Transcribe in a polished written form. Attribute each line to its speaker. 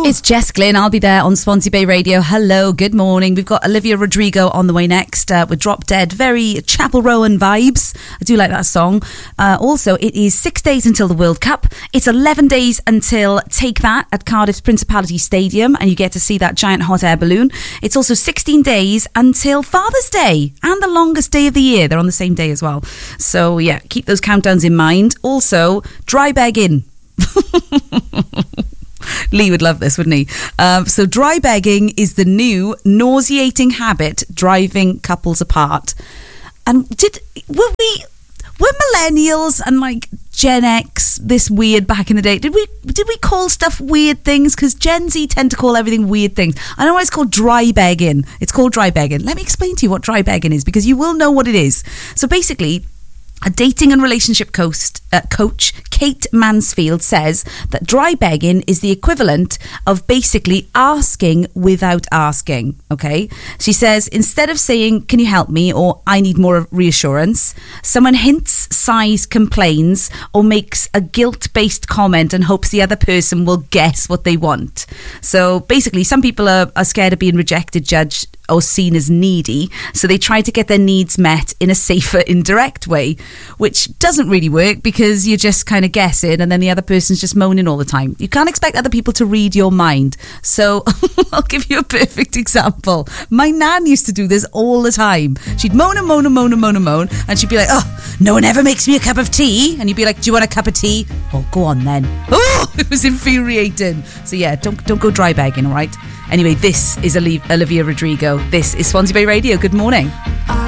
Speaker 1: It's Jess Glynn. I'll be there on Swansea Bay Radio. Hello, good morning. We've got Olivia Rodrigo on the way next with Drop Dead. Very Chapel Rowan vibes. I do like that song. Also, it is 6 days until the World Cup. It's 11 days until Take That at Cardiff's Principality Stadium, and you get to see that giant hot air balloon. It's also 16 days until Father's Day and the longest day of the year. They're on the same day as well. So, yeah, keep those countdowns in mind. Also, dry begging. Lee would love this, wouldn't he? So dry begging is the new nauseating habit driving couples apart. And were millennials and like Gen X this weird back in the day? Did we call stuff weird things? Because Gen Z tend to call everything weird things. I know it's called dry begging. It's called dry begging. Let me explain to you what dry begging is, because you will know what it is. So basically, a dating and relationship coach, Kate Mansfield, says that dry begging is the equivalent of basically asking without asking, okay? She says, instead of saying, can you help me, or I need more reassurance, someone hints, sighs, complains, or makes a guilt-based comment and hopes the other person will guess what they want. So basically, some people are scared of being rejected, judged, or seen as needy, so they try to get their needs met in a safer, indirect way, which doesn't really work because you're just kind of guessing and then the other person's just moaning all the time. You can't expect other people to read your mind. So I'll give you a perfect example. My nan used to do this all the time. She'd moan and moan and moan and moan and moan, and she'd be like, oh, no one ever makes me a cup of tea. And you'd be like, do you want a cup of tea? Oh, go on then. Oh, it was infuriating. So yeah, don't go dry begging, all right? Anyway, this is Olivia Rodrigo. This is Swansea Bay Radio. Good morning.